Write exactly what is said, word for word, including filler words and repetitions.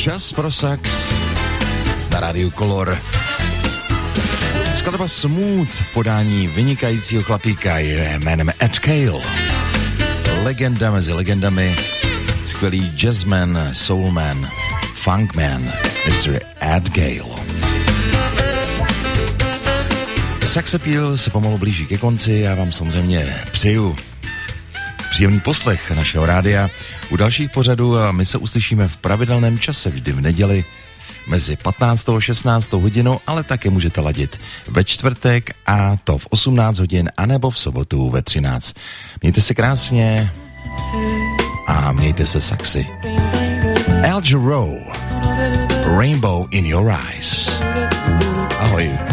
Čas pro sax na rádiu Color. Skladba Smooth v podání vynikajícího chlapíka je jménem Ed Gale. Legenda mezi legendami, skvělý jazzman, soulman, funkman, mister Ed Gale. Sax Appeal se pomalu blíží ke konci, já vám samozřejmě přeju příjemný poslech našeho rádia. U dalších pořadů a my se uslyšíme v pravidelném čase vždy v neděli mezi patnáctou a šestnáctou hodinou, ale také můžete ladit ve čtvrtek a to v osmnáct hodin anebo v sobotu ve třináct. Mějte se krásně a mějte se saxy. Al Jarreau, Rainbow in Your Eyes. Ahoj.